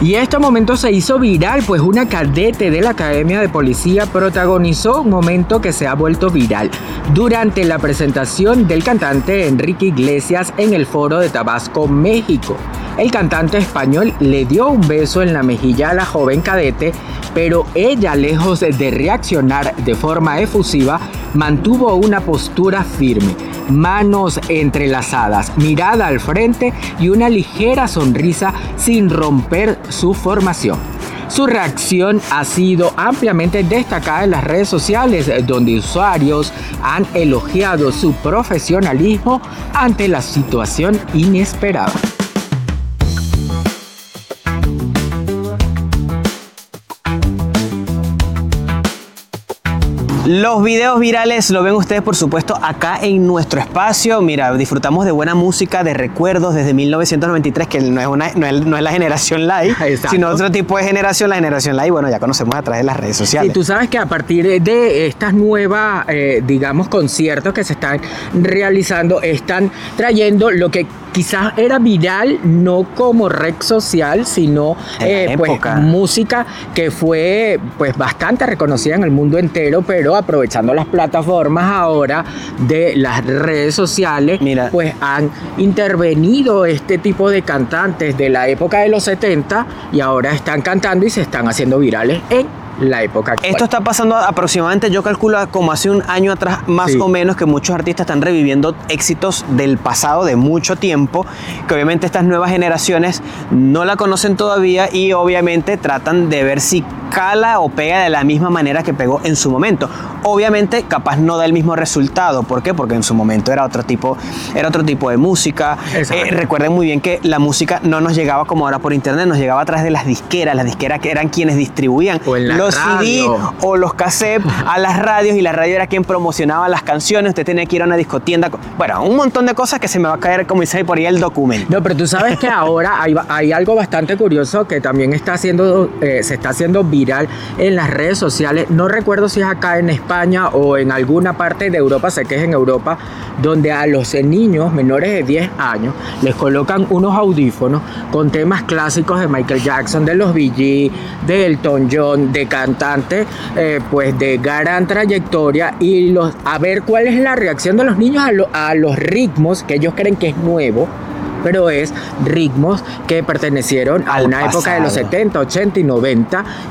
Y este momento se hizo viral, pues una cadete de la Academia de Policía protagonizó un momento que se ha vuelto viral durante la presentación del cantante Enrique Iglesias en el Foro de Tabasco, México. El cantante español le dio un beso en la mejilla a la joven cadete, pero ella, lejos de reaccionar de forma efusiva, mantuvo una postura firme, manos entrelazadas, mirada al frente y una ligera sonrisa sin romper su formación. Su reacción ha sido ampliamente destacada en las redes sociales, donde usuarios han elogiado su profesionalismo ante la situación inesperada. Los videos virales lo ven ustedes, por supuesto, acá en nuestro espacio. Mira, disfrutamos de buena música, de recuerdos desde 1993, que no es la generación Live, sino otro tipo de generación. La generación Live, bueno, ya conocemos a través de las redes sociales. Y tú sabes que a partir de estas nuevas, digamos, conciertos que se están realizando, están trayendo lo que quizás era viral, no como red social, sino pues música que fue pues bastante reconocida en el mundo entero, pero aprovechando las plataformas ahora de las redes sociales, mira, pues han intervenido este tipo de cantantes de la época de los 70 y ahora están cantando y se están haciendo virales en la época actual. Esto está pasando aproximadamente, yo calculo, como hace un año atrás, más o menos, que muchos artistas están reviviendo éxitos del pasado de mucho tiempo, que obviamente estas nuevas generaciones no la conocen todavía y obviamente tratan de ver si cala o pega de la misma manera que pegó en su momento. Obviamente capaz no da el mismo resultado. ¿Por qué? Porque en su momento era otro tipo de música. Recuerden muy bien que la música no nos llegaba como ahora por internet, nos llegaba a través de las disqueras que eran quienes distribuían los CD o los cassettes a las radios, y la radio era quien promocionaba las canciones. Usted tenía que ir a una discotienda, bueno, un montón de cosas que se me va a caer, como dice por ahí, el documento. No, pero tú sabes que ahora hay algo bastante curioso que también se está haciendo viral en las redes sociales. No recuerdo si es acá en España o en alguna parte de Europa, sé que es en Europa, donde a los niños menores de 10 años les colocan unos audífonos con temas clásicos de Michael Jackson, de los Bee Gees, de Elton John, de cantantes pues de gran trayectoria, y a ver cuál es la reacción de los niños a los ritmos que ellos creen que es nuevo, pero es ritmos que pertenecieron a una época de los 70, 80 y 90,